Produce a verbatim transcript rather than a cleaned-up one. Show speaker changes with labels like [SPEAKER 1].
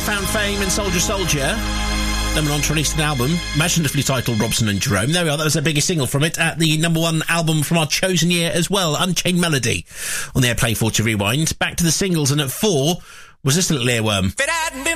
[SPEAKER 1] Found Fame and Soldier Soldier. Then went on to release an album, imaginatively titled Robson and Jerome. There we are, that was the biggest single from it, at the number one album from our chosen year as well, Unchained Melody, on the Airplay four to Rewind. Back to the singles, and at four was this little earworm.